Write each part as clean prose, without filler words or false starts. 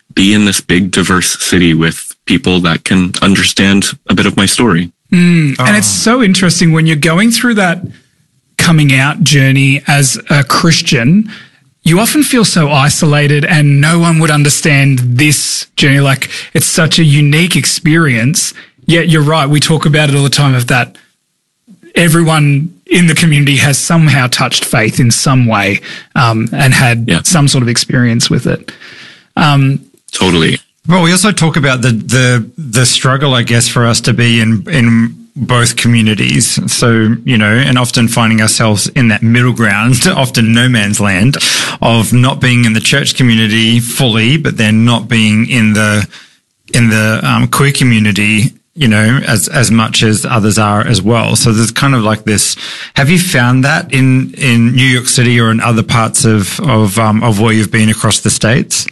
be in this big, diverse city with people that can understand a bit of my story. And it's so interesting when you're going through that coming out journey as a Christian, you often feel so isolated and no one would understand this journey. Like, it's such a unique experience. Yet you're right. We talk about it all the time of that everyone in the community has somehow touched faith in some way, and had some sort of experience with it. Totally. Well, we also talk about the struggle, I guess, for us to be in both communities. So, and often finding ourselves in that middle ground, often no man's land, of not being in the church community fully, but then not being in the queer community, as much as others are as well. So there's kind of like this. Have you found that in New York City or in other parts of where you've been across the States?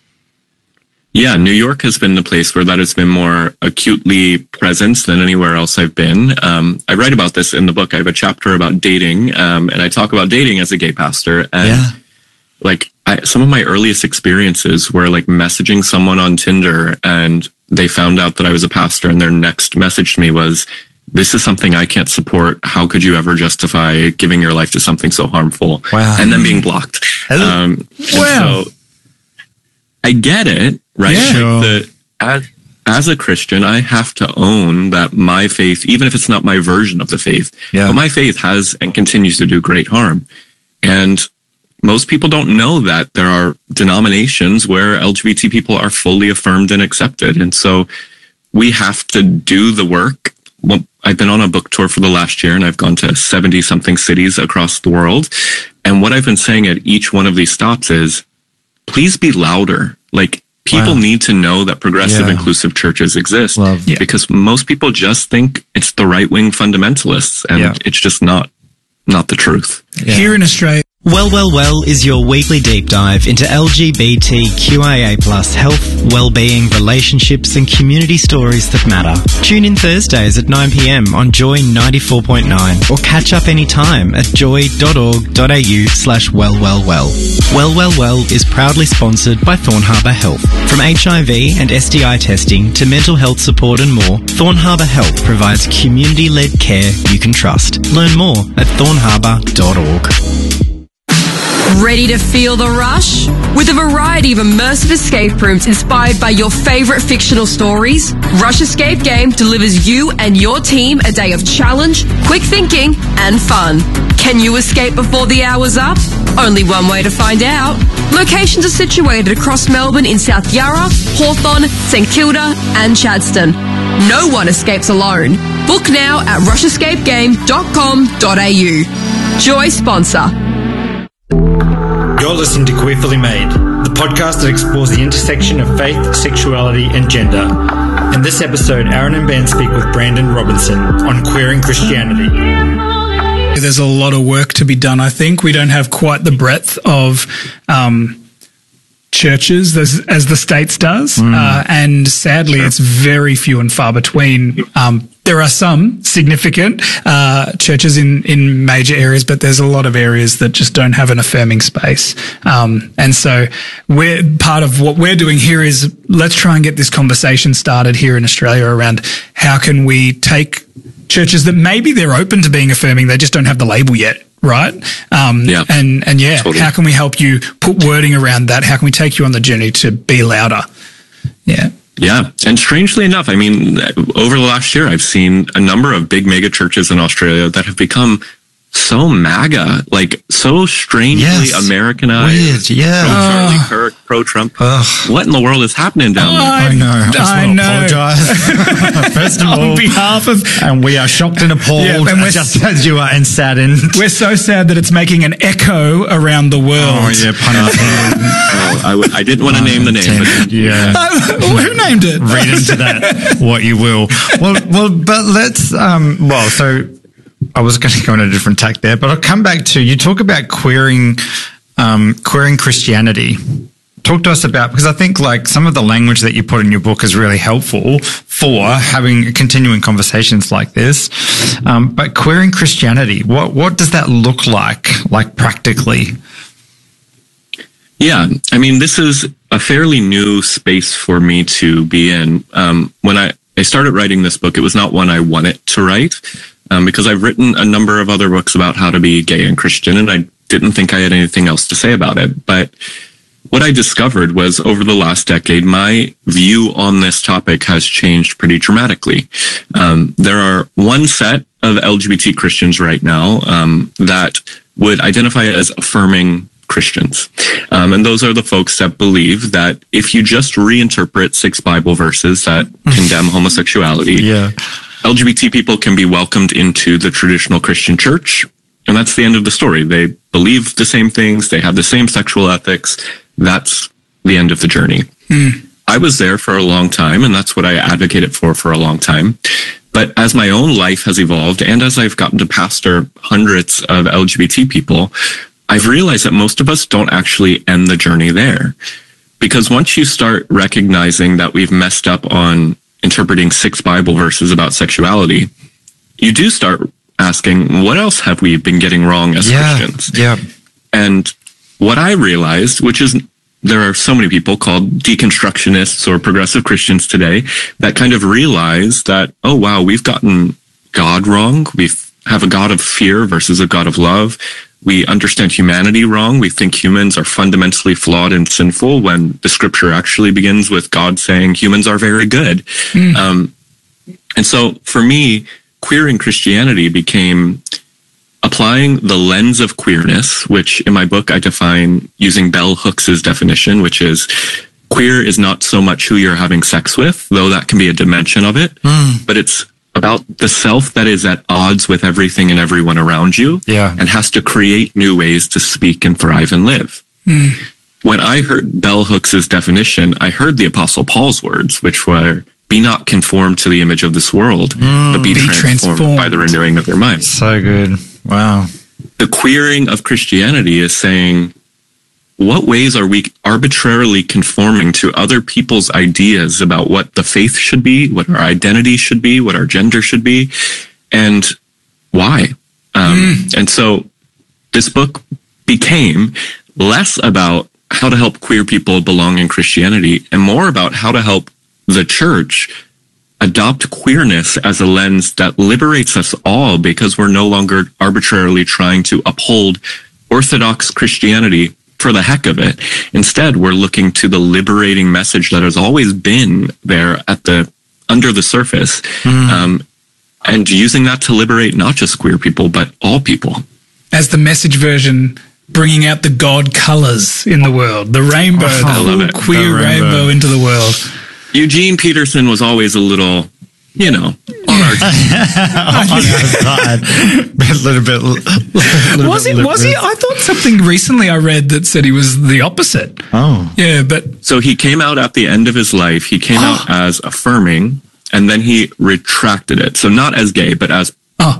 Yeah, New York has been the place where that has been more acutely present than anywhere else I've been. I write about this in the book. I have a chapter about dating, and I talk about dating as a gay pastor. And some of my earliest experiences were like messaging someone on Tinder, and they found out that I was a pastor, and their next message to me was, "This is something I can't support. How could you ever justify giving your life to something so harmful?" Wow. And then being blocked. Wow. So I get it, right? Yeah. Like as a Christian, I have to own that my faith, even if it's not my version of the faith, but my faith has and continues to do great harm. And most people don't know that there are denominations where LGBT people are fully affirmed and accepted. And so we have to do the work. Well, I've been on a book tour for the last year, and I've gone to 70 something cities across the world. And what I've been saying at each one of these stops is, please be louder. Like, people need to know that progressive, inclusive churches exist, because most people just think it's the right-wing fundamentalists, and it's just not the truth. Here in Australia, Well is your weekly deep dive into LGBTQIA+ health, well-being, relationships and community stories that matter. Tune in Thursdays at 9 p.m. on Joy 94.9 or catch up anytime at joy.org.au/wellwellwell. Well is proudly sponsored by Thorn Harbour Health. From HIV and STI testing to mental health support and more, Thorn Harbour Health provides community-led care you can trust. Learn more at thornharbour.org. Ready to feel the rush? With a variety of immersive escape rooms inspired by your favorite fictional stories, Rush Escape Game delivers you and your team a day of challenge, quick thinking, and fun. Can you escape before the hour's up? Only one way to find out. Locations are situated across Melbourne in South Yarra, Hawthorn, St Kilda, and Chadstone. No one escapes alone. Book now at rushescapegame.com.au. Joy sponsor. You're listening to Queerfully Made, the podcast that explores the intersection of faith, sexuality, and gender. In this episode, Aaron and Ben speak with Brandon Robinson on queering Christianity. there's a lot of work to be done, I think. We don't have quite the breadth of churches as the States does. And sadly, it's very few and far between. There are some significant churches in major areas, but there's a lot of areas that just don't have an affirming space. And so part of what we're doing here is let's try and get this conversation started here in Australia around how can we take churches that maybe they're open to being affirming, they just don't have the label yet. Right. Totally. How can we help you put wording around that? How can we take you on the journey to be louder? Yeah. Yeah. And strangely enough, I mean, over the last year, I've seen a number of big mega churches in Australia that have become so MAGA, like so strangely Americanized. Weird, yeah. Pro-Charlie Kirk, pro-Trump. What in the world is happening down there? I know. I just want to apologise. First of all, on behalf of... And we are shocked and appalled, just as you are, and saddened. We're so sad that it's making an echo around the world. Oh, yeah, pun intended. I didn't want to name the name. But who named it? Read into that what you will. Well, but let's... so... I was going to go on a different tack there, but I'll come back to, you talk about queering Christianity. Talk to us about, because I think like some of the language that you put in your book is really helpful for having continuing conversations like this. But queering Christianity, what does that look like practically? Yeah. I mean, this is a fairly new space for me to be in. When I started writing this book, it was not one I wanted to write, because I've written a number of other books about how to be gay and Christian, and I didn't think I had anything else to say about it. But what I discovered was over the last decade, my view on this topic has changed pretty dramatically. There are one set of LGBT Christians right now that would identify as affirming Christians. And those are the folks that believe that if you just reinterpret 6 Bible verses that condemn homosexuality, LGBT people can be welcomed into the traditional Christian church. And that's the end of the story. They believe the same things. They have the same sexual ethics. That's the end of the journey. I was there for a long time, and that's what I advocated for a long time. But as my own life has evolved, and as I've gotten to pastor hundreds of LGBT people, I've realized that most of us don't actually end the journey there. Because once you start recognizing that we've messed up on interpreting 6 Bible verses about sexuality, you do start asking, what else have we been getting wrong as Christians? And what I realized, which is there are so many people called deconstructionists or progressive Christians today that kind of realize that, oh, wow, we've gotten God wrong. We have a God of fear versus a God of love. We understand humanity wrong. We think humans are fundamentally flawed and sinful when the scripture actually begins with God saying humans are very good. And so for me, queering Christianity became applying the lens of queerness, which in my book I define using Bell Hooks's definition, which is queer is not so much who you're having sex with, though that can be a dimension of it, but it's about the self that is at odds with everything and everyone around you and has to create new ways to speak and thrive and live. When I heard Bell Hooks's definition, I heard the Apostle Paul's words, which were, be not conformed to the image of this world, but be transformed by the renewing of your mind. So good. Wow. The queering of Christianity is saying, what ways are we arbitrarily conforming to other people's ideas about what the faith should be, what our identity should be, what our gender should be, and why? And so this book became less about how to help queer people belong in Christianity and more about how to help the church adopt queerness as a lens that liberates us all, because we're no longer arbitrarily trying to uphold Orthodox Christianity for the heck of it. Instead, we're looking to the liberating message that has always been there under the surface, and using that to liberate not just queer people, but all people. As the Message version, bringing out the God colors in the world, the rainbow, the queer rainbow into the world. Eugene Peterson was always a little, on our side. A little bit. Was he? I thought something recently I read that said he was the opposite. Oh. Yeah, but. So he came out at the end of his life. He came out as affirming, and then he retracted it. So not as gay, but as.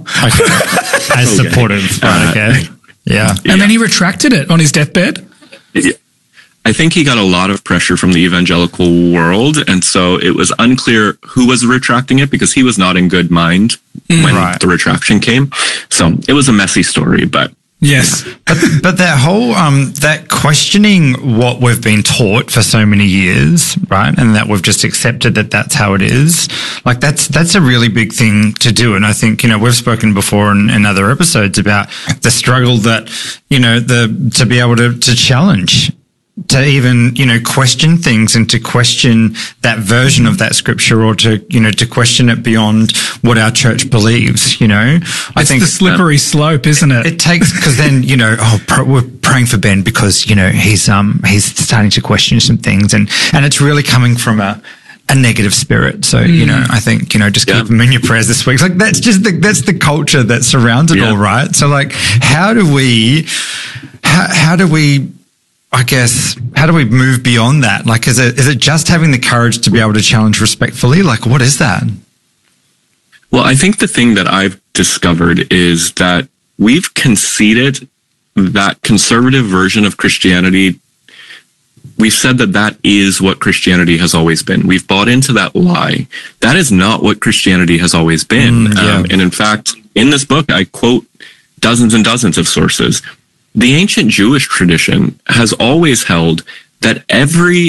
As supportive. Okay. Yeah. And then he retracted it on his deathbed? I think he got a lot of pressure from the evangelical world, and so it was unclear who was retracting it because he was not in good mind when the retraction came. So it was a messy story, but yes. But that whole that questioning what we've been taught for so many years, right, and that we've just accepted that that's how it is, like that's a really big thing to do. And I think we've spoken before in other episodes about the struggle that to be able to challenge, to even, question things and to question that version of that scripture, or to, to question it beyond what our church believes, I think the slippery slope, isn't it? It takes, because then, we're praying for Ben because, he's starting to question some things, and it's really coming from a negative spirit. So, I think, just keep them in your prayers this week. It's like, that's the culture that surrounds it all, right? So like, how do we move beyond that? Like, is it just having the courage to be able to challenge respectfully? Like, what is that? Well, I think the thing that I've discovered is that we've conceded that conservative version of Christianity. We've said that is what Christianity has always been. We've bought into that lie. That is not what Christianity has always been. And in fact, in this book, I quote dozens and dozens of sources. The ancient Jewish tradition has always held that every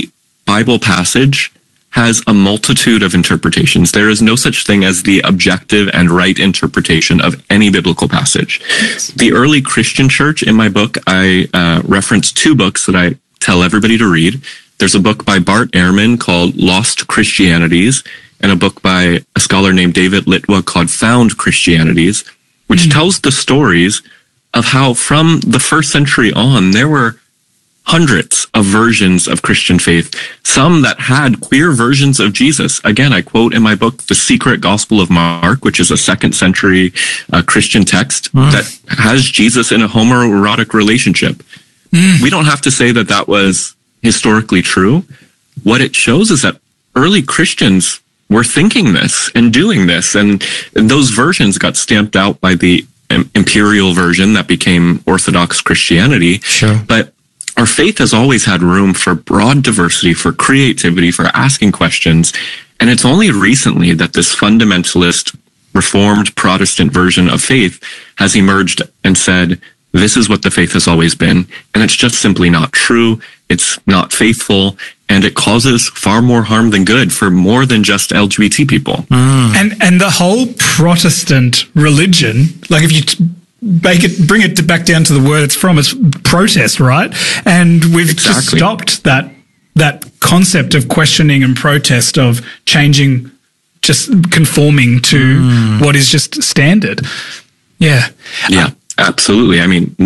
Bible passage has a multitude of interpretations. There is no such thing as the objective and right interpretation of any biblical passage. The early Christian church, in my book, I reference 2 books that I tell everybody to read. There's a book by Bart Ehrman called Lost Christianities, and a book by a scholar named David Litwa called Found Christianities, which tells the stories of how from the first century on, there were hundreds of versions of Christian faith, some that had queer versions of Jesus. Again, I quote in my book, The Secret Gospel of Mark, which is a 2nd century Christian text that has Jesus in a homoerotic relationship. We don't have to say that that was historically true. What it shows is that early Christians were thinking this and doing this, and those versions got stamped out by the imperial version that became Orthodox Christianity. Sure. But our faith has always had room for broad diversity, for creativity, for asking questions. And it's only recently that this fundamentalist, Reformed Protestant version of faith has emerged and said, this is what the faith has always been. And it's just simply not true. It's not faithful. And it causes far more harm than good for more than just LGBT people. And the whole Protestant religion, like if you bring it back down to the word it's from, it's protest, right? And we've just stopped that concept of questioning and protest, of changing, just conforming to what is just standard. Yeah. Yeah, absolutely. I mean,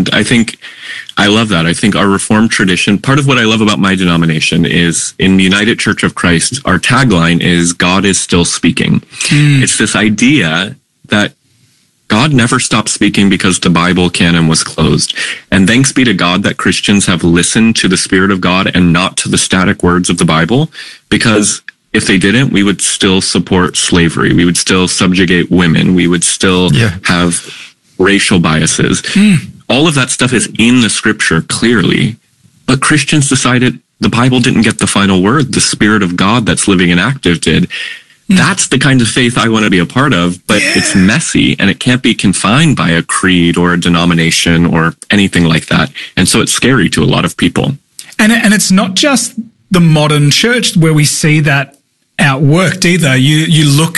I love that. I think our Reformed tradition, part of what I love about my denomination is in the United Church of Christ, our tagline is God is still speaking. It's this idea that God never stopped speaking because the Bible canon was closed. And thanks be to God that Christians have listened to the Spirit of God and not to the static words of the Bible, because if they didn't, we would still support slavery. We would still subjugate women. We would still have racial biases. All of that stuff is in the Scripture clearly, but Christians decided the Bible didn't get the final word. The Spirit of God that's living and active did. That's the kind of faith I want to be a part of, but it's messy and it can't be confined by a creed or a denomination or anything like that. And so it's scary to a lot of people. And it's not just the modern church where we see that outworked either. You look,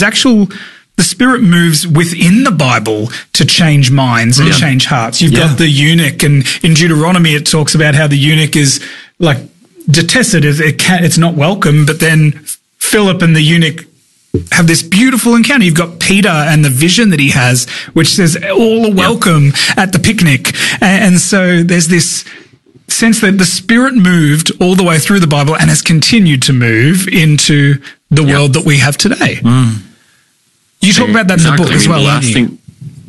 the Spirit moves within the Bible to change minds and change hearts. You've got the eunuch, and in Deuteronomy it talks about how the eunuch is like detested. It's not welcome, but then Philip and the eunuch have this beautiful encounter. You've got Peter and the vision that he has, which says all are welcome at the picnic. And so there's this sense that the Spirit moved all the way through the Bible and has continued to move into the world that we have today. You talk about that in the book as well, don't you?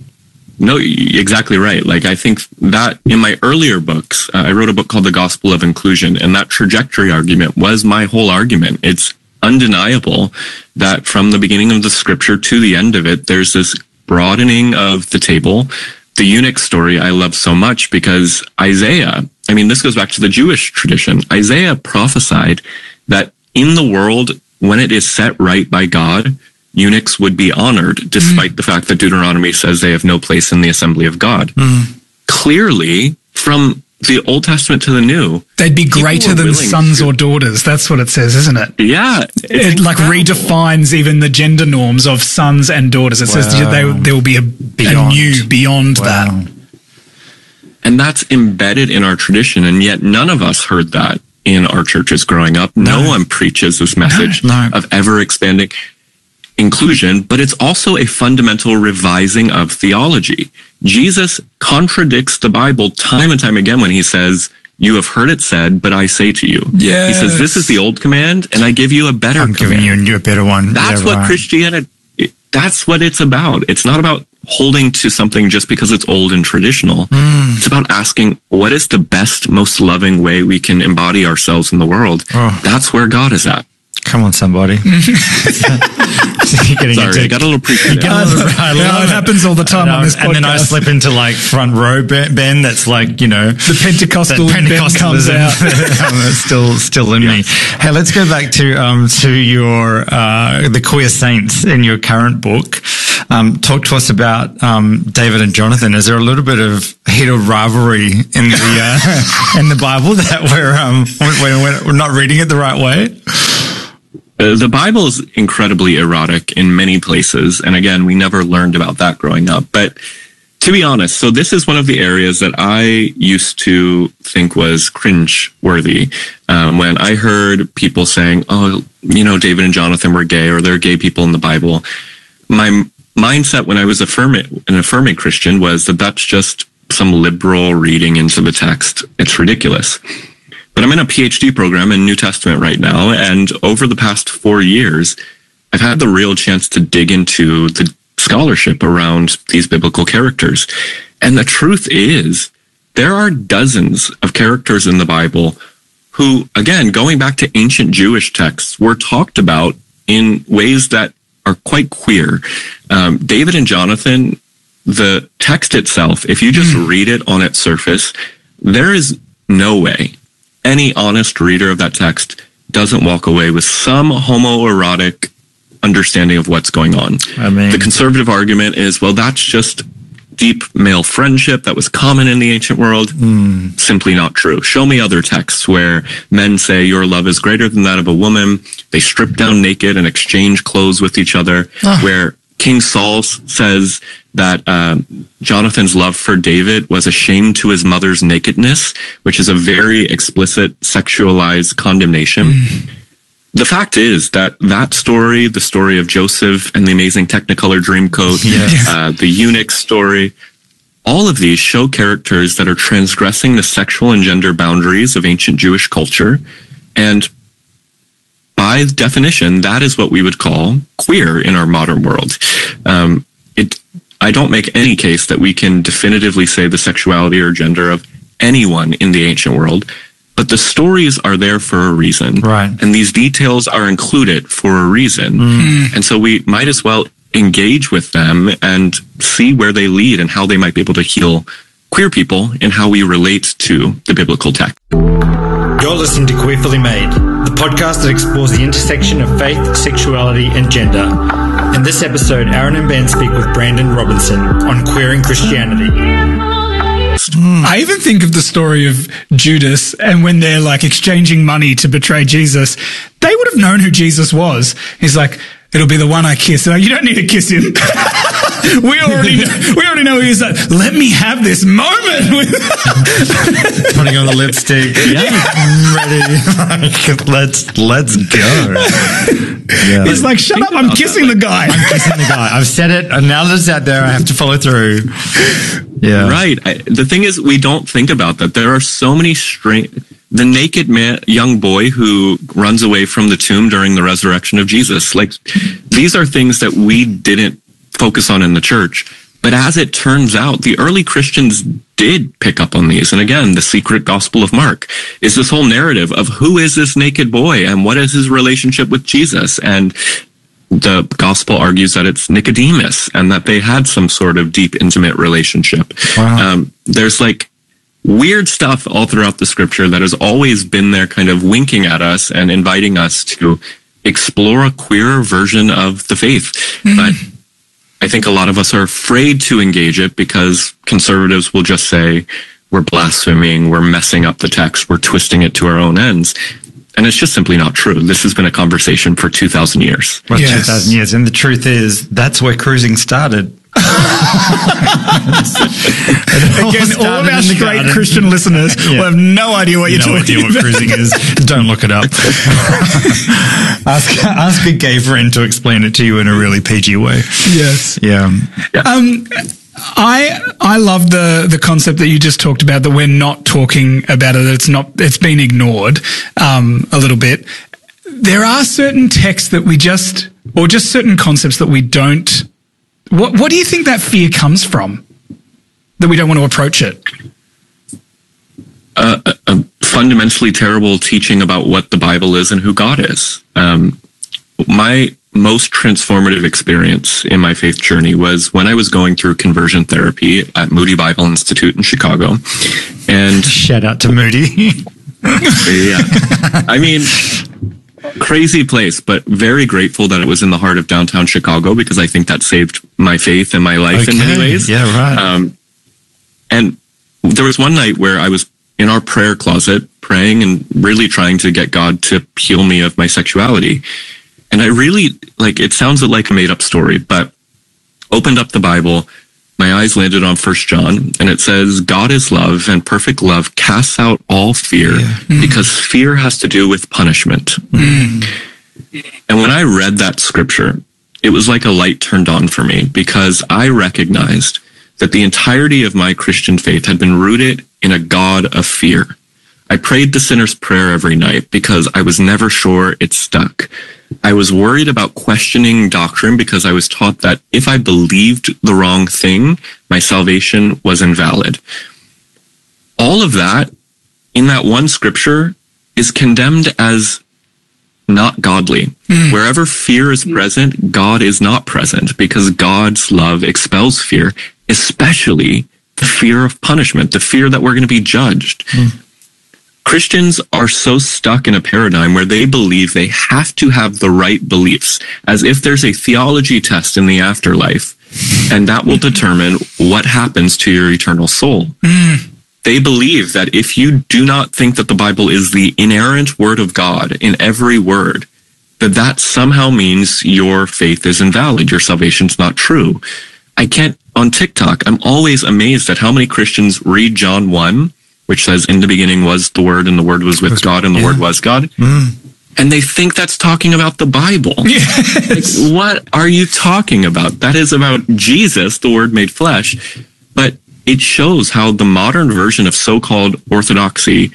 No, exactly right. Like, I think that in my earlier books, I wrote a book called The Gospel of Inclusion, and that trajectory argument was my whole argument. It's undeniable that from the beginning of the Scripture to the end of it, there's this broadening of the table. The eunuch story I love so much because Isaiah, I mean, this goes back to the Jewish tradition. Isaiah prophesied that in the world, when it is set right by God, eunuchs would be honored, despite the fact that Deuteronomy says they have no place in the assembly of God. Clearly, from the Old Testament to the New, they'd be greater than sons or daughters. That's what it says, isn't it? Yeah. It like redefines even the gender norms of sons and daughters. It says there will be a new beyond that. And that's embedded in our tradition, and yet none of us heard that in our churches growing up. No one preaches this message of ever expanding inclusion, but it's also a fundamental revising of theology. Jesus contradicts the Bible time and time again when he says, you have heard it said, but I say to you. He says, this is the old command, and I give you a better command. I'm giving you a better one. That's what Christianity, that's what it's about. It's not about holding to something just because it's old and traditional. It's about asking, what is the best, most loving way we can embody ourselves in the world? That's where God is at. Come on, somebody. Sorry, I got a little preachy. It happens all the time on this podcast. And then I slip into like front row Ben that's like, you know. The Pentecostal Ben comes out. That's still in me. Hey, let's go back to your, the queer saints in your current book. talk to us about David and Jonathan. Is there a little bit of heated rivalry in the Bible that we're not reading it the right way? The Bible is incredibly erotic in many places. And again, we never learned about that growing up. But to be honest, so this is one of the areas that I used to think was cringe-worthy. When I heard people saying, oh, David and Jonathan were gay, or they're gay people in the Bible, my mindset when I was an affirming Christian was that that's just some liberal reading into the text. It's ridiculous. But I'm in a PhD program in New Testament right now, and over the past 4 years, I've had the real chance to dig into the scholarship around these biblical characters. And the truth is, there are dozens of characters in the Bible who, again, going back to ancient Jewish texts, were talked about in ways that are quite queer. David and Jonathan, the text itself, if you just read it on its surface, there is no way any honest reader of that text doesn't walk away with some homoerotic understanding of what's going on. The conservative argument is, well, that's just deep male friendship that was common in the ancient world. Simply not true. Show me other texts where men say your love is greater than that of a woman. They strip down naked and exchange clothes with each other. Where King Saul says that Jonathan's love for David was a shame to his mother's nakedness, which is a very explicit sexualized condemnation. The fact is that story, the story of Joseph and the amazing Technicolor Dreamcoat, the eunuch story, all of these show characters that are transgressing the sexual and gender boundaries of ancient Jewish culture. And by definition, that is what we would call queer in our modern world. I don't make any case that we can definitively say the sexuality or gender of anyone in the ancient world, but the stories are there for a reason. Right. And these details are included for a reason. And so we might as well engage with them and see where they lead and how they might be able to heal queer people and how we relate to the biblical text. You're listening to Queerfully Made, the podcast that explores the intersection of faith, sexuality, and gender. In this episode, Aaron and Ben speak with Brandon Robinson on queering Christianity. I even think of the story of Judas, and when they're like exchanging money to betray Jesus, they would have known who Jesus was. He's like, it'll be the one I kiss. Like, you don't need to kiss him. We already know he's like, let me have this moment. Putting on the lipstick. Yeah. Ready. Let's go. Yeah. It's like, shut up, I'm kissing the guy. I'm kissing the guy. I've said it, and now that it's out there, I have to follow through. Yeah. Right. The thing is, we don't think about that. There are so many the naked man, young boy who runs away from the tomb during the resurrection of Jesus. Like, these are things that we didn't focus on in the church. But as it turns out, the early Christians did pick up on these. And again, the secret gospel of Mark is this whole narrative of who is this naked boy and what is his relationship with Jesus. And the gospel argues that it's Nicodemus and that they had some sort of deep, intimate relationship. Wow. There's like weird stuff all throughout the scripture that has always been there kind of winking at us and inviting us to explore a queer version of the faith. But I think a lot of us are afraid to engage it because conservatives will just say we're blaspheming, we're messing up the text, we're twisting it to our own ends. And it's just simply not true. This has been a conversation for 2,000 years. Well, 2,000 years. And the truth is, that's where cruising started. Again, all of our straight Christian listeners will have no idea what you're talking about. What cruising is. Don't look it up. Ask a gay friend to explain it to you in a really PG way. Yes. Yeah. I love the concept that you just talked about, that we're not talking about it. It's been ignored a little bit. There are certain texts that just certain concepts that we don't. What do you think that fear comes from? That we don't want to approach it? A fundamentally terrible teaching about what the Bible is and who God is. My most transformative experience in my faith journey was when I was going through conversion therapy at Moody Bible Institute in Chicago. And shout out to Moody. Yeah. I mean, crazy place, but very grateful that it was in the heart of downtown Chicago, because I think that saved my faith and my life in many ways. Yeah, right. And there was one night where I was in our prayer closet praying and really trying to get God to heal me of my sexuality. And I really, it sounds like a made up story, but opened up the Bible, my eyes landed on 1 John, and it says, God is love, and perfect love casts out all fear, because fear has to do with punishment. And when I read that scripture, it was like a light turned on for me, because I recognized that the entirety of my Christian faith had been rooted in a God of fear. I prayed the sinner's prayer every night because I was never sure it stuck. I was worried about questioning doctrine because I was taught that if I believed the wrong thing, my salvation was invalid. All of that, in that one scripture, is condemned as not godly. Wherever fear is present, God is not present, because God's love expels fear, especially the fear of punishment, the fear that we're going to be judged. Christians are so stuck in a paradigm where they believe they have to have the right beliefs, as if there's a theology test in the afterlife, and that will determine what happens to your eternal soul. They believe that if you do not think that the Bible is the inerrant word of God in every word, that somehow means your faith is invalid, your salvation's not true. On TikTok, I'm always amazed at how many Christians read John 1, which says, in the beginning was the Word, and the Word was with God, and the Word was God. And they think that's talking about the Bible. Yes. What are you talking about? That is about Jesus, the Word made flesh. But it shows how the modern version of so-called orthodoxy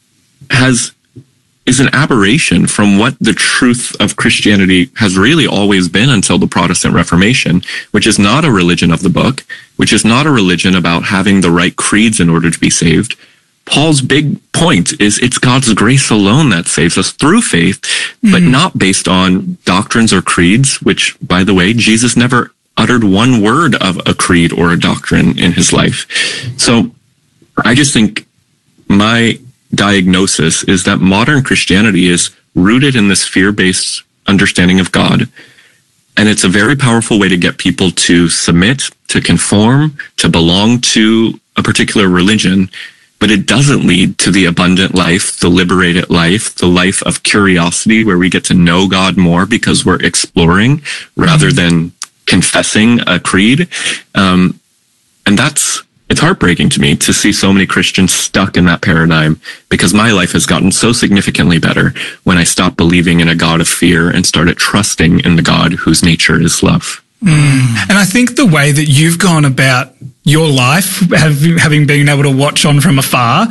is an aberration from what the truth of Christianity has really always been until the Protestant Reformation, which is not a religion of the book, which is not a religion about having the right creeds in order to be saved. Paul's big point is it's God's grace alone that saves us through faith, but not based on doctrines or creeds, which, by the way, Jesus never uttered one word of a creed or a doctrine in his life. So I just think my diagnosis is that modern Christianity is rooted in this fear-based understanding of God. And it's a very powerful way to get people to submit, to conform, to belong to a particular religion. But it doesn't lead to the abundant life, the liberated life, the life of curiosity where we get to know God more because we're exploring rather than confessing a creed. And it's heartbreaking to me to see so many Christians stuck in that paradigm, because my life has gotten so significantly better when I stopped believing in a God of fear and started trusting in the God whose nature is love. And I think the way that you've gone about your life, having been able to watch on from afar,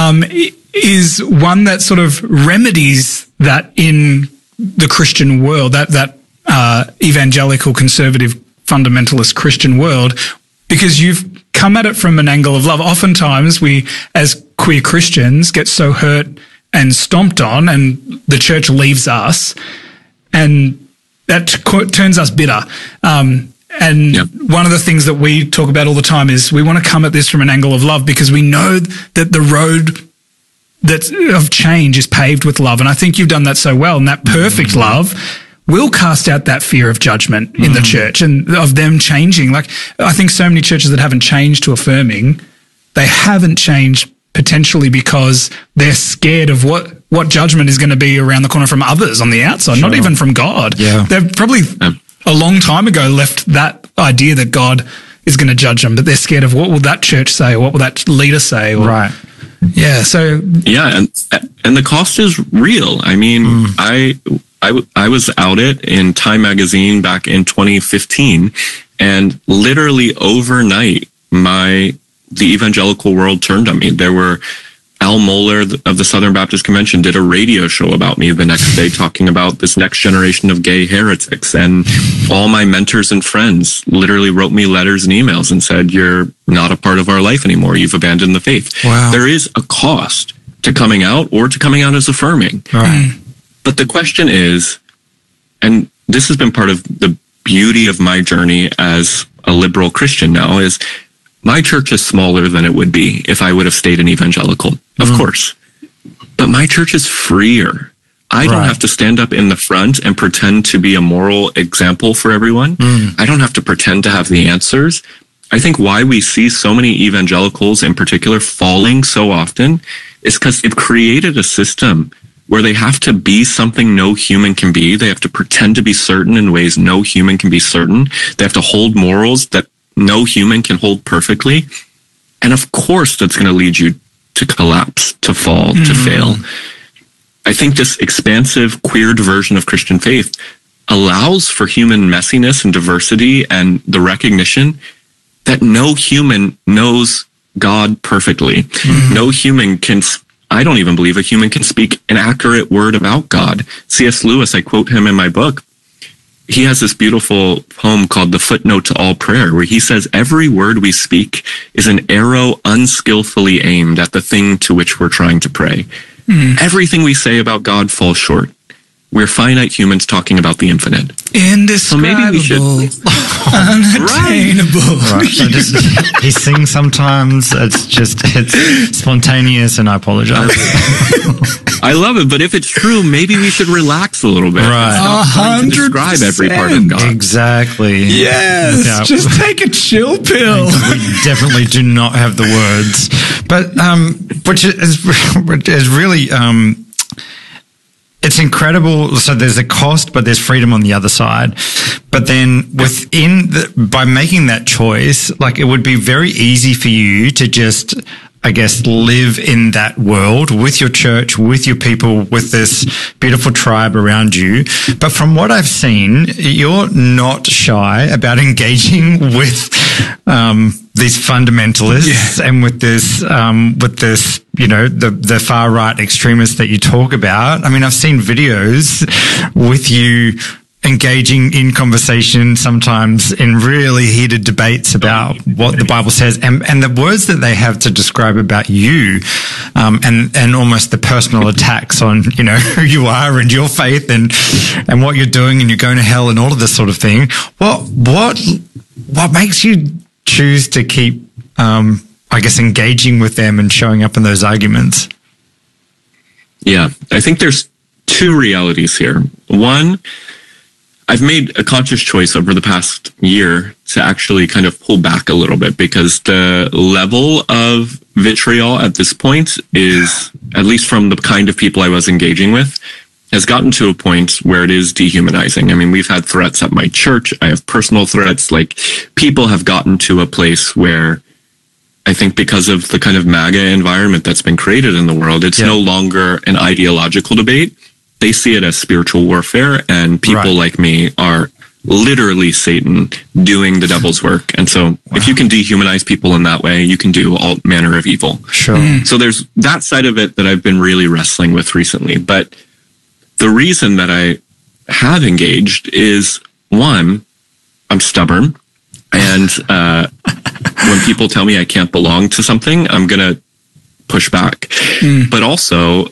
is one that sort of remedies that in the Christian world, that evangelical, conservative, fundamentalist Christian world, because you've come at it from an angle of love. Oftentimes we, as queer Christians, get so hurt and stomped on, and the church leaves us, and that turns us bitter. One of the things that we talk about all the time is we want to come at this from an angle of love, because we know that the road of change is paved with love. And I think you've done that so well. And that perfect love will cast out that fear of judgment in the church and of them changing. Like, I think so many churches that haven't changed to affirming, they haven't changed potentially because they're scared of what judgment is going to be around the corner from others on the outside, not even from God. Yeah. They've probably a long time ago left that idea that God is going to judge them, but they're scared of what will that church say, or what will that leader say? Or, right. Yeah. So. Yeah. And the cost is real. I mean, I was outed in Time magazine back in 2015, and literally overnight, the evangelical world turned on me. There were Al Mohler of the Southern Baptist Convention did a radio show about me the next day, talking about this next generation of gay heretics. And all my mentors and friends literally wrote me letters and emails and said, "You're not a part of our life anymore. You've abandoned the faith." Wow. There is a cost to coming out, or to coming out as affirming. Right. But the question is, and this has been part of the beauty of my journey as a liberal Christian now, is my church is smaller than it would be if I would have stayed an evangelical, of course. But my church is freer. I don't have to stand up in the front and pretend to be a moral example for everyone. I don't have to pretend to have the answers. I think why we see so many evangelicals in particular falling so often is because they've created a system where they have to be something no human can be. They have to pretend to be certain in ways no human can be certain. They have to hold morals that no human can hold perfectly. And of course, that's going to lead you to collapse, to fall, to fail. I think this expansive, queered version of Christian faith allows for human messiness and diversity and the recognition that no human knows God perfectly. No human can, I don't even believe a human can speak an accurate word about God. C.S. Lewis, I quote him in my book. He has this beautiful poem called The Footnote to All Prayer, where he says, every word we speak is an arrow unskillfully aimed at the thing to which we're trying to pray. Everything we say about God falls short. We're finite humans talking about the infinite. Indescribable. So maybe we should. Unattainable. Right. So he sings sometimes. It's spontaneous, and I apologize. I love it, but if it's true, maybe we should relax a little bit. Right. Stop trying to describe every part of God. Exactly. Yes. Yeah. Just take a chill pill. We definitely do not have the words, but which is really it's incredible. So there's a cost, but there's freedom on the other side. But then by making that choice, like, it would be very easy for you to just, I guess, live in that world with your church, with your people, with this beautiful tribe around you. But from what I've seen, you're not shy about engaging with these fundamentalists and with this, the far right extremists that you talk about. I mean, I've seen videos with you engaging in conversation, sometimes in really heated debates about what the Bible says, and the words that they have to describe about you, and almost the personal attacks on, who you are and your faith and what you're doing, and you're going to hell and all of this sort of thing. What makes you choose to keep, engaging with them and showing up in those arguments? Yeah, I think there's two realities here. One, I've made a conscious choice over the past year to actually kind of pull back a little bit, because the level of vitriol at this point is, at least from the kind of people I was engaging with, has gotten to a point where it is dehumanizing. I mean, we've had threats at my church. I have personal threats. Like, people have gotten to a place where I think, because of the kind of MAGA environment that's been created in the world, it's no longer an ideological debate. They see it as spiritual warfare, and people like me are literally Satan doing the devil's work. And so if you can dehumanize people in that way, you can do all manner of evil. Sure. So there's that side of it that I've been really wrestling with recently. But the reason that I have engaged is, one, I'm stubborn. And when people tell me I can't belong to something, I'm going to push back. But also,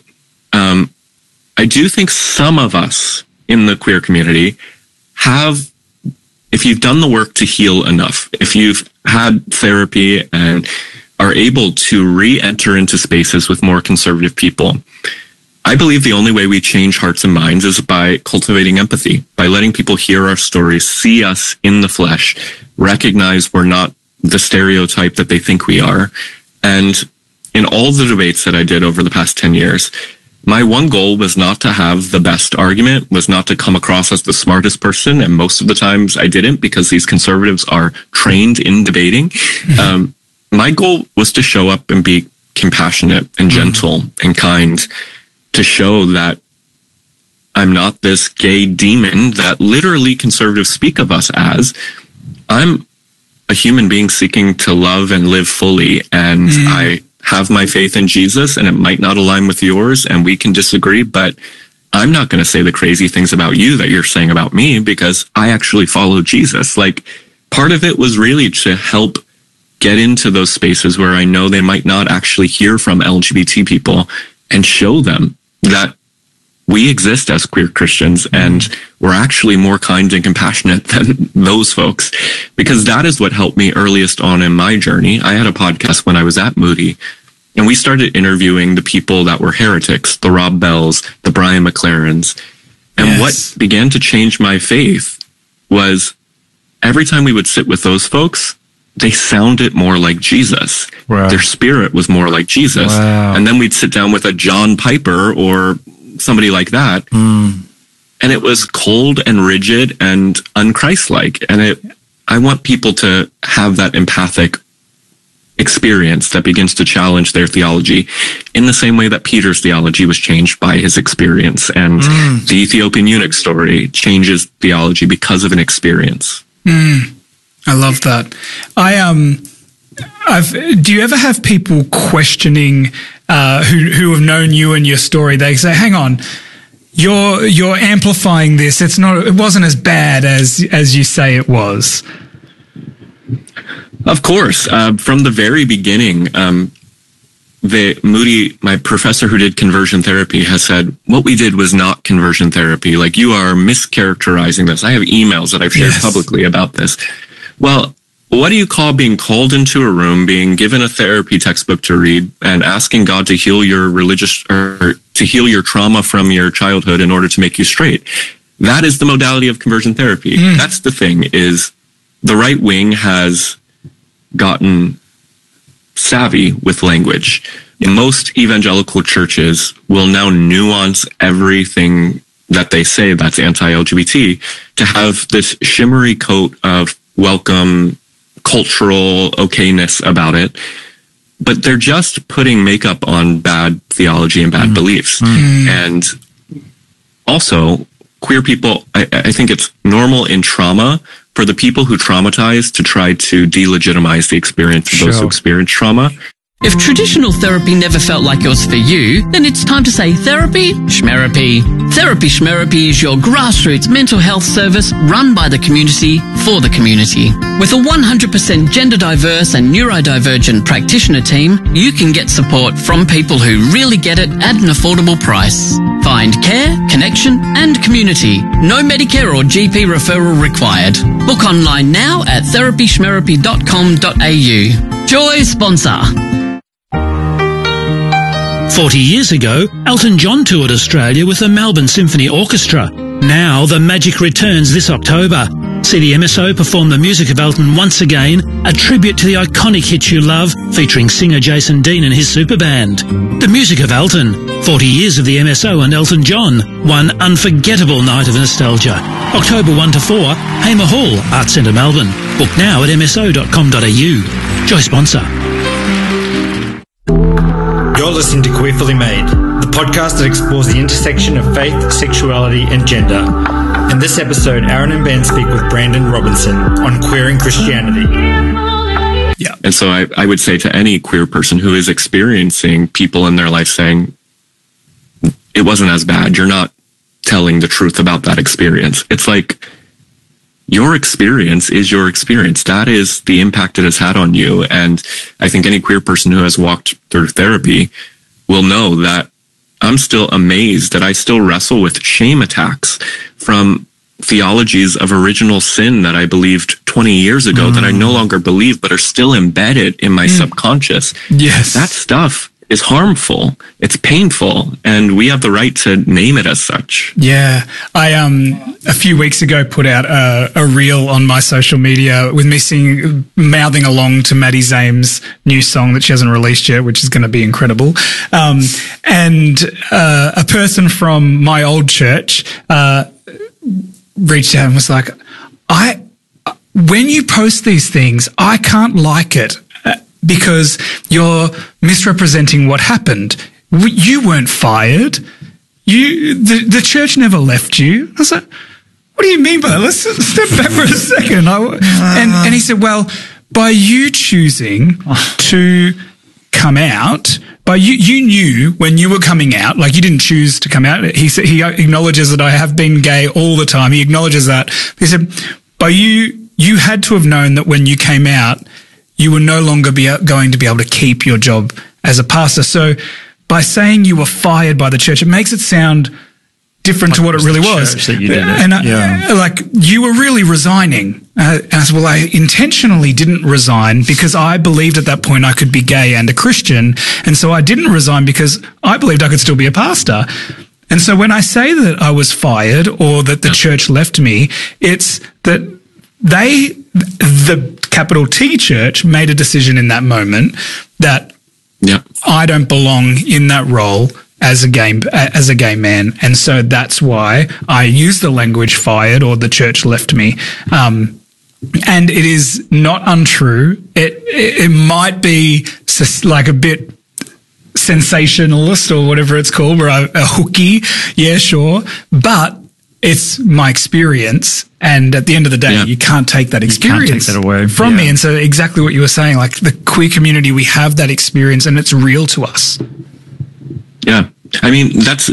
I do think some of us in the queer community have, if you've done the work to heal enough, if you've had therapy and are able to re-enter into spaces with more conservative people, I believe the only way we change hearts and minds is by cultivating empathy, by letting people hear our stories, see us in the flesh, recognize we're not the stereotype that they think we are. And in all the debates that I did over the past 10 years, my one goal was not to have the best argument, was not to come across as the smartest person. And most of the times I didn't, because these conservatives are trained in debating. My goal was to show up and be compassionate and gentle and kind, to show that I'm not this gay demon that literally conservatives speak of us as. I'm a human being seeking to love and live fully, and I have my faith in Jesus, and it might not align with yours, and we can disagree, but I'm not going to say the crazy things about you that you're saying about me, because I actually follow Jesus. Like, part of it was really to help get into those spaces where I know they might not actually hear from LGBT people, and show them that we exist as queer Christians, and we're actually more kind and compassionate than those folks, because that is what helped me earliest on in my journey. I had a podcast when I was at Moody And we started interviewing the people that were heretics, the Rob Bells, the Brian McLarens. And what began to change my faith was every time we would sit with those folks, they sounded more like Jesus. Wow. Their spirit was more like Jesus. Wow. And then we'd sit down with a John Piper or somebody like that. And it was cold and rigid and unchristlike. And I want people to have that empathic experience that begins to challenge their theology in the same way that Peter's theology was changed by his experience. And the Ethiopian eunuch story changes theology because of an experience. I love that. Do you ever have people questioning who have known you and your story? They say, "Hang on, you're amplifying this. It wasn't as bad as you say it was." Of course, from the very beginning, Moody, my professor who did conversion therapy, has said, what we did was not conversion therapy. Like, you are mischaracterizing this. I have emails that I've shared publicly about this. Well, what do you call being called into a room, being given a therapy textbook to read, and asking God to heal your to heal your trauma from your childhood in order to make you straight? That is the modality of conversion therapy. That's the thing, is the right wing has gotten savvy with language. Most evangelical churches will now nuance everything that they say that's anti-LGBT to have this shimmery coat of welcome, cultural okayness about it. But they're just putting makeup on bad theology and bad beliefs. And also, queer people, I think it's normal in trauma for the people who traumatize to try to delegitimize the experience of those who experience trauma. If traditional therapy never felt like it was for you, then it's time to say therapy schmerapy. Therapy schmerapy is your grassroots mental health service run by the community for the community. With a 100% gender diverse and neurodivergent practitioner team, you can get support from people who really get it at an affordable price. Find care, connection and community. No Medicare or GP referral required. Book online now at therapyschmerapy.com.au. Joy sponsor. 40 years ago, Elton John toured Australia with the Melbourne Symphony Orchestra. Now the magic returns this October. See the MSO perform the music of Elton once again, a tribute to the iconic hit you love, featuring singer Jason Dean and his super band. The music of Elton, 40 years of the MSO and Elton John, one unforgettable night of nostalgia. October 1 to 4, Hamer Hall, Arts Centre Melbourne. Book now at mso.com.au. Joy sponsor. You're listening to Queerfully Made, the podcast that explores the intersection of faith, sexuality and gender. In this episode, Aaron and Ben speak with Brandon Robinson on queering Christianity. Yeah. And so I would say to any queer person who is experiencing people in their life saying, it wasn't as bad, you're not telling the truth about that experience. It's like, your experience is your experience. That is the impact it has had on you. And I think any queer person who has walked through therapy will know that I'm still amazed that I still wrestle with shame attacks from theologies of original sin that I believed 20 years ago that I no longer believe, but are still embedded in my subconscious. Yes. That stuff is harmful. It's painful, and we have the right to name it as such. Yeah. I, a few weeks ago put out a reel on my social media with me mouthing along to Maddie Zame's new song that she hasn't released yet, which is going to be incredible. And a person from my old church, reached out and was like, when you post these things, I can't like it. Because you're misrepresenting what happened. You weren't fired. The church never left you. I was like, what do you mean by that? Let's step back for a second. And he said, well, by you choosing to come out, you knew when you were coming out, like you didn't choose to come out. He said, he acknowledges that I have been gay all the time. He acknowledges that. He said, by you had to have known that when you came out, you were no longer going to be able to keep your job as a pastor. So by saying you were fired by the church, it makes it sound different to what it really was. That you did it. And like, you were really resigning. And I said, well, I intentionally didn't resign because I believed at that point I could be gay and a Christian. And so I didn't resign because I believed I could still be a pastor. And so when I say that I was fired or that the church left me, it's that the capital T church made a decision in that moment that I don't belong in that role as a gay man. And so that's why I use the language fired or the church left me. And it is not untrue. It might be like a bit sensationalist or whatever it's called, where a hooky. Yeah, sure. But it's my experience. And at the end of the day, you can't take that experience You can't take that away from me. And so exactly what you were saying, like the queer community, we have that experience and it's real to us. Yeah. I mean,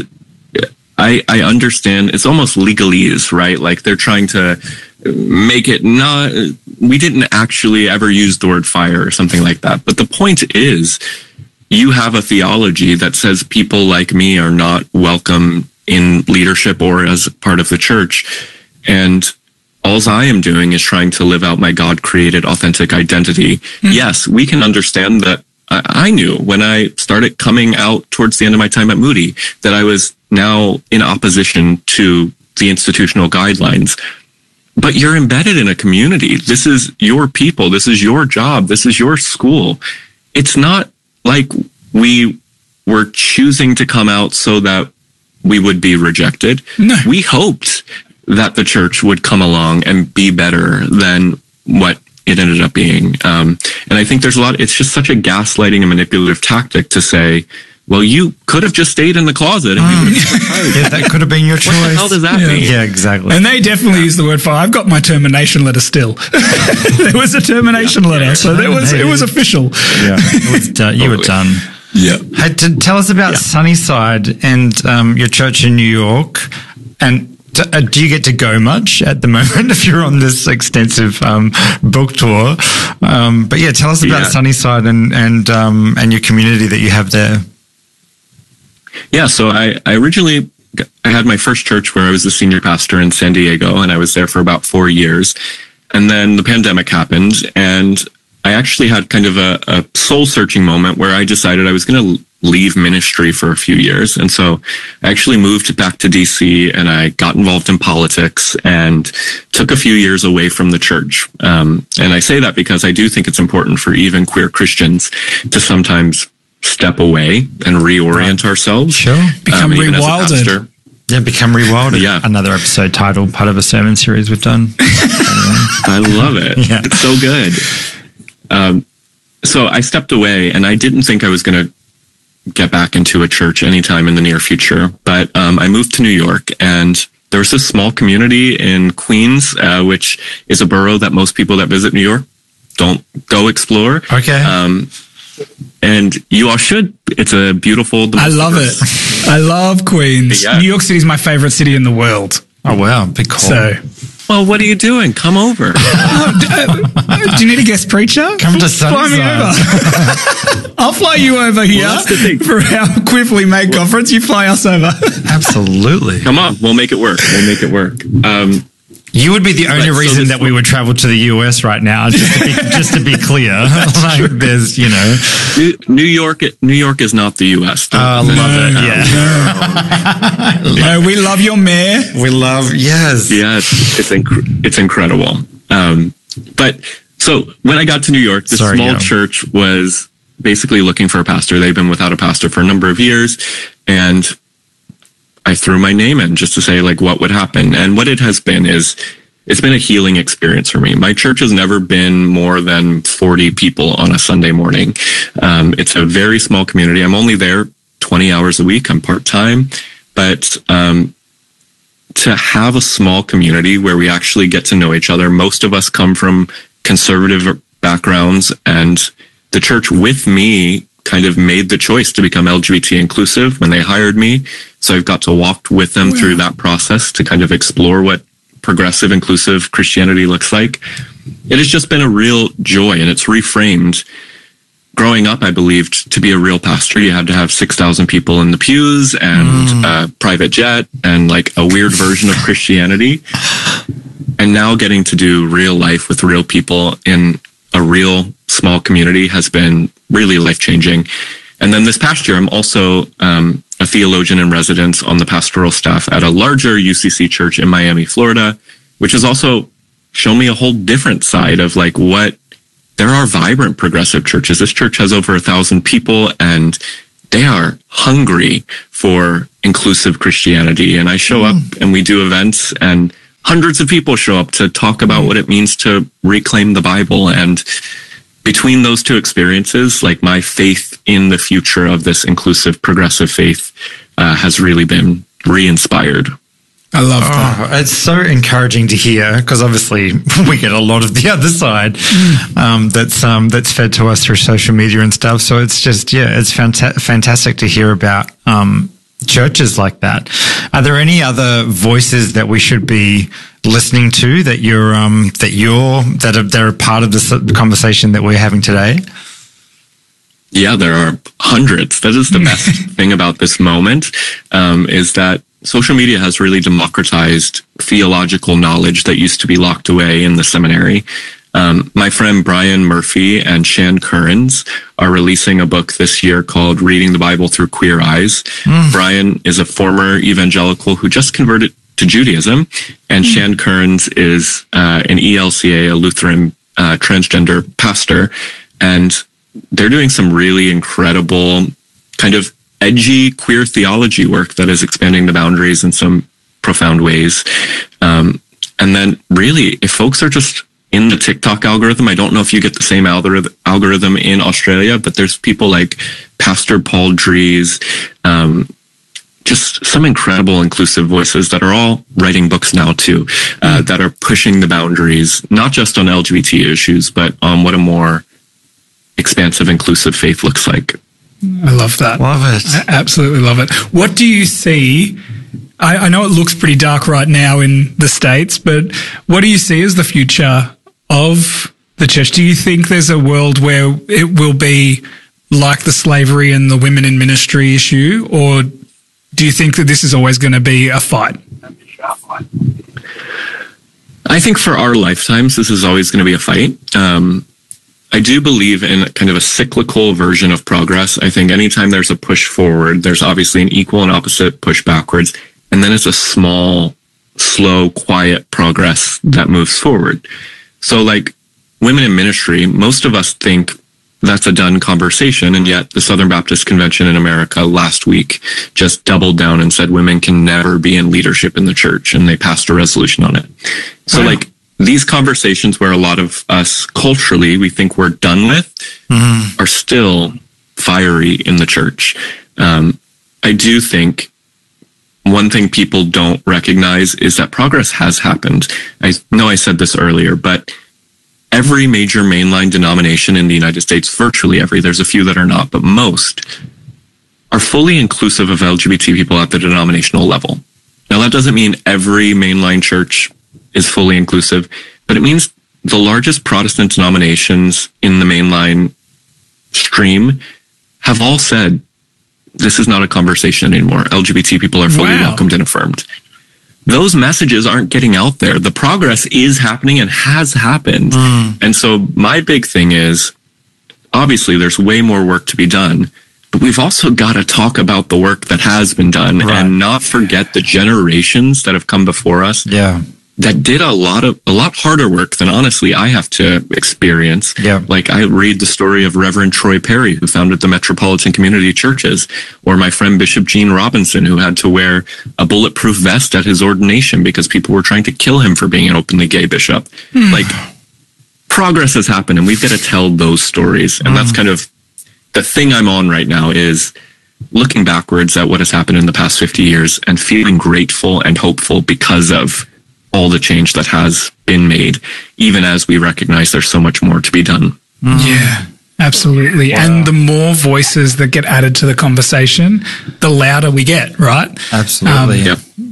I understand it's almost legalese, right? Like they're trying to make it not, we didn't actually ever use the word fire or something like that. But the point is, you have a theology that says people like me are not welcome in leadership or as part of the church. And all I am doing is trying to live out my God-created authentic identity. Yes, we can understand that. I knew when I started coming out towards the end of my time at Moody that I was now in opposition to the institutional guidelines. But you're embedded in a community. This is your people. This is your job. This is your school. It's not like we were choosing to come out so that we would be rejected. No. We hoped that the church would come along and be better than what it ended up being. And I think there's it's just such a gaslighting and manipulative tactic to say, well, you could have just stayed in the closet and you would have that could have been your choice. What the hell does that mean? Yeah, exactly. And they definitely use the word fire. I've got my termination letter still. There was a termination letter, so it was official. Yeah, it was done. You were done. Yeah. Hey, tell us about Sunnyside and your church in New York. And do you get to go much at the moment if you're on this extensive book tour? But yeah, tell us about Sunnyside and your community that you have there. Yeah, so I originally had my first church where I was the senior pastor in San Diego, and I was there for about 4 years. And then the pandemic happened, and I actually had kind of a soul-searching moment where I decided I was going to leave ministry for a few years. And so I actually moved back to DC, and I got involved in politics and took a few years away from the church. And I say that because I do think it's important for even queer Christians to sometimes step away and reorient ourselves. Sure. Become rewilded. Yeah, become rewilded. Yeah. Another episode title, part of a sermon series we've done. I love it. Yeah. It's so good. So I stepped away, and I didn't think I was going to get back into a church anytime in the near future. But I moved to New York, and there was this small community in Queens, which is a borough that most people that visit New York don't go explore. Okay. And you all should. It's a beautiful. I love it. I love Queens. Yeah. New York City is my favorite city in the world. Oh, wow. Big call. So, well, what are you doing? Come over. do you need a guest preacher? Come to Fly me Sunnyside. over. I'll fly you over here that's the thing. for our Queerly Made conference. You fly us over. Absolutely. Come on. We'll make it work. You would be the only Right, so reason this- that we would travel to the US right now, just to be clear. Like, there's, New York is not the U.S. I love it. Yeah. No, we love your mayor. We love, yes. Yeah, it's incredible. But so when I got to New York, this small church was basically looking for a pastor. They've been without a pastor for a number of years, and I threw my name in just to say like what would happen. And what it has been is it's been a healing experience for me. My church has never been more than 40 people on a Sunday morning. It's a very small community. I'm only there 20 hours a week. I'm part-time, but to have a small community where we actually get to know each other. Most of us come from conservative backgrounds, and the church with me kind of made the choice to become LGBT inclusive when they hired me. So I've got to walk with them through that process to kind of explore what progressive, inclusive Christianity looks like. It has just been a real joy, and it's reframed growing up, I believed to be a real pastor, you had to have 6,000 people in the pews and a private jet and like a weird version of Christianity. And now getting to do real life with real people in a real small community has been really life-changing. And then this past year, I'm also a theologian in residence on the pastoral staff at a larger UCC church in Miami, Florida, which has also shown me a whole different side of like there are vibrant progressive churches. This church has over 1,000 people and they are hungry for inclusive Christianity. And I show up and we do events and hundreds of people show up to talk about what it means to reclaim the Bible. And between those two experiences, like my faith in the future of this inclusive progressive faith has really been re-inspired. I love that. It's so encouraging to hear because obviously we get a lot of the other side that's fed to us through social media and stuff. So it's just, it's fantastic to hear about churches like that. Are there any other voices that we should be listening to that are part of this conversation that we're having today? Yeah, there are hundreds. That is the best thing about this moment, is that social media has really democratized theological knowledge that used to be locked away in the seminary. My friend Brian Murphy and Shan Currens are releasing a book this year called Reading the Bible Through Queer Eyes. Brian is a former evangelical who just converted to Judaism, and Shan Currens is an ELCA, a Lutheran transgender pastor, and they're doing some really incredible kind of edgy queer theology work that is expanding the boundaries in some profound ways. And then really, if folks are just in the TikTok algorithm, I don't know if you get the same algorithm in Australia, but there's people like Pastor Paul Dries, just some incredible inclusive voices that are all writing books now too, that are pushing the boundaries, not just on LGBT issues, but on what a more expansive, inclusive faith looks like. I love that. Love it. I absolutely love it. What do you see? I know it looks pretty dark right now in the States, but what do you see as the future of the church? Do you think there's a world where it will be like the slavery and the women in ministry issue, or do you think that this is always going to be a fight? I think for our lifetimes, this is always going to be a fight. I do believe in kind of a cyclical version of progress. I think anytime there's a push forward, there's obviously an equal and opposite push backwards. And then it's a small, slow, quiet progress that moves forward. So like women in ministry, most of us think that's a done conversation. And yet the Southern Baptist Convention in America last week just doubled down and said women can never be in leadership in the church. And they passed a resolution on it. So like these conversations where a lot of us culturally, we think we're done with, are still fiery in the church. I do think one thing people don't recognize is that progress has happened. I know I said this earlier, but every major mainline denomination in the United States, virtually every, there's a few that are not, but most are fully inclusive of LGBT people at the denominational level. Now, that doesn't mean every mainline church is fully inclusive, but it means the largest Protestant denominations in the mainline stream have all said, this is not a conversation anymore. LGBT people are fully welcomed and affirmed. Those messages aren't getting out there. The progress is happening and has happened. And so my big thing is, obviously there's way more work to be done, but we've also got to talk about the work that has been done and not forget the generations that have come before us. That did a lot harder work than honestly I have to experience. Like I read the story of Reverend Troy Perry, who founded the Metropolitan Community Churches, or my friend Bishop Gene Robinson, who had to wear a bulletproof vest at his ordination because people were trying to kill him for being an openly gay bishop. Like progress has happened and we've got to tell those stories. And that's kind of the thing I'm on right now, is looking backwards at what has happened in the past 50 years and feeling grateful and hopeful because of all the change that has been made, even as we recognize there's so much more to be done. Yeah, absolutely. And the more voices that get added to the conversation, the louder we get, right? Absolutely.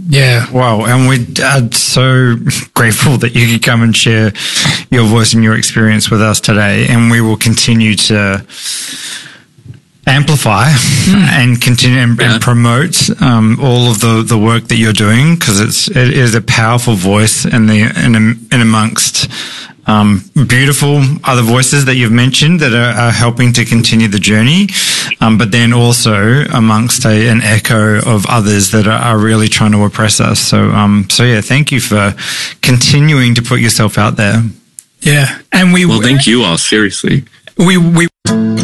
Yeah. Wow. And we're so grateful that you could come and share your voice and your experience with us today. And we will continue to amplify and continue and promote all of the work that you're doing, because it is a powerful voice in amongst beautiful other voices that you've mentioned that are helping to continue the journey, but then also amongst an echo of others that are really trying to oppress us. So yeah, thank you for continuing to put yourself out there. Yeah, and well, thank you all, seriously. We